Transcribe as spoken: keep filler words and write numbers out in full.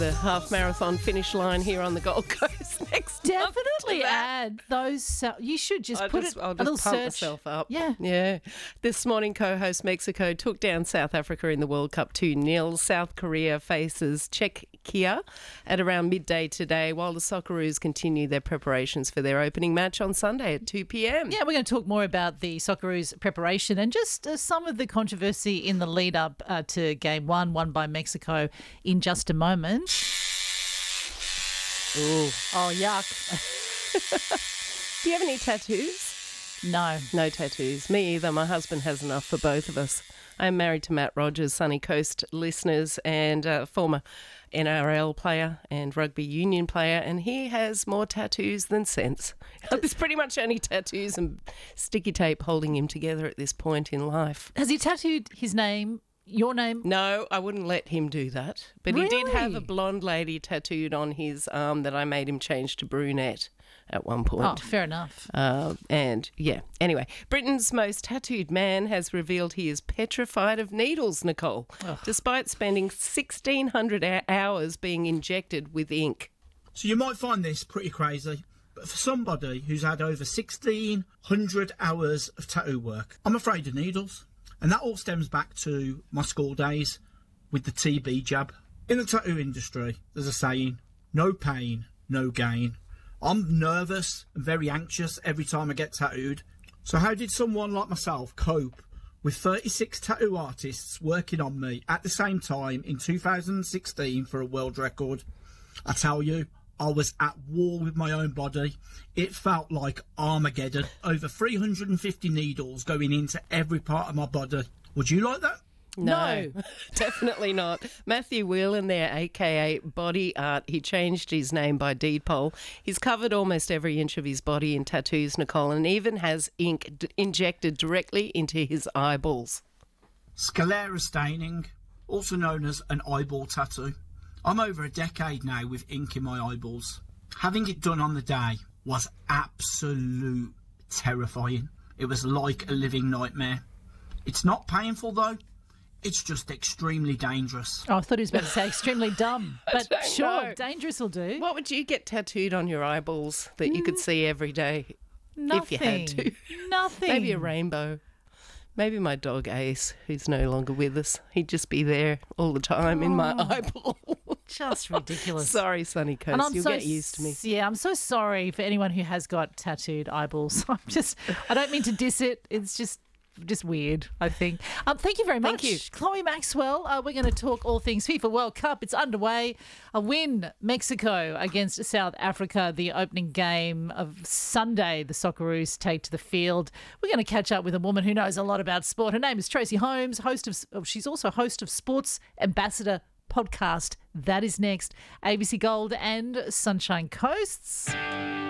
The half marathon finish line here on the Gold Coast next. Definitely add those. Uh, you should just I'll put just, it. I'll a just little pump search. myself up. Yeah, yeah. This morning, co-host Mexico took down South Africa in the World Cup two nil. South Korea faces Czechia at around midday today, while the Socceroos continue their preparations for their opening match on Sunday at two p.m. Yeah, we're going to talk more about the Socceroos preparation and just uh, some of the controversy in the lead up uh, to Game One, won by Mexico, in just a moment. Ooh. Oh, yuck. Do you have any tattoos? No. No tattoos. Me either. My husband has enough for both of us. I'm married to Matt Rogers, Sunny Coast listeners, and a former N R L player and rugby union player, and he has more tattoos than sense. There's pretty much only tattoos and sticky tape holding him together at this point in life. Has he tattooed his name? Your name? No, I wouldn't let him do that. But Really? he did have a blonde lady tattooed on his arm that I made him change to brunette at one point. Oh, fair enough. Uh, and, yeah, anyway, Britain's most tattooed man has revealed he is petrified of needles, Nicole, Ugh. despite spending sixteen hundred hours being injected with ink. So you might find this pretty crazy, but for somebody who's had over sixteen hundred hours of tattoo work, I'm afraid of needles. And that all stems back to my school days with the T B jab. In the tattoo industry, there's a saying, no pain, no gain. I'm nervous and very anxious every time I get tattooed. So how did someone like myself cope with thirty-six tattoo artists working on me at the same time in two thousand sixteen for a world record? I tell you, I was at war with my own body. It felt like Armageddon. Over three hundred fifty needles going into every part of my body. Would you like that? No, No. definitely not. Matthew Whelan there, a k a. Body Art. He changed his name by deed poll. He's covered almost every inch of his body in tattoos, Nicole, and even has ink d- injected directly into his eyeballs. Sclera staining, also known as an eyeball tattoo. I'm over a decade now with ink in my eyeballs. Having it done on the day was absolute terrifying. It was like a living nightmare. It's not painful though. It's just extremely dangerous. Oh, I thought he was about to say extremely dumb. But don't sure, know. dangerous will do. What would you get tattooed on your eyeballs that you could see every day Nothing. if you had to? Nothing. Maybe a rainbow. Maybe my dog Ace, who's no longer with us. He'd just be there all the time in my eyeball. Just ridiculous. Sorry, Sunny Coast. And I'm You'll so get used to me. s- Yeah, I'm so sorry for anyone who has got tattooed eyeballs. I'm just, I don't mean to diss it. It's just, just weird, I think. Um, thank you very much, Thank you. Chloe Maxwell. Uh, we're going to talk all things FIFA World Cup. It's underway. A win, Mexico against South Africa. The opening game of Sunday, the Socceroos take to the field. We're going to catch up with a woman who knows a lot about sport. Her name is Tracy Holmes. Host of, oh, she's also host of Sports Ambassador podcast. That is next. A B C Gold and Sunshine Coasts.